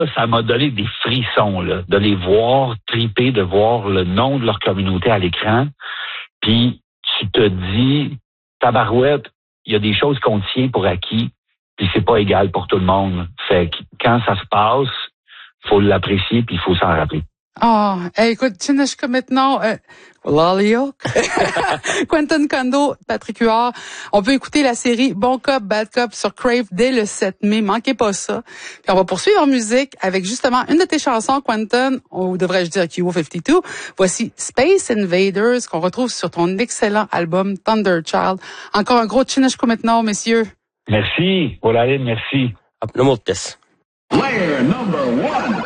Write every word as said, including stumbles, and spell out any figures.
ça m'a donné des frissons, là, de les voir triper, de voir le nom de leur communauté à l'écran. Puis tu te dis, tabarouette, il y a des choses qu'on tient pour acquis, puis c'est pas égal pour tout le monde. Fait que quand ça se passe, faut l'apprécier puis il faut s'en rappeler. Ah, oh, hey, écoute, Chineshka maintenant, euh, Laliok, Quentin Kondo, Patrick Huard. On peut écouter la série Bon Cop, Bad Cop sur Crave dès le sept mai. Manquez pas ça. Puis on va poursuivre en musique avec justement une de tes chansons, Quentin, ou devrais-je dire Q O cinquante-deux. Voici Space Invaders qu'on retrouve sur ton excellent album Thunder Child. Encore un gros Chineshka maintenant, messieurs. Merci. Voilà, merci. Player number one.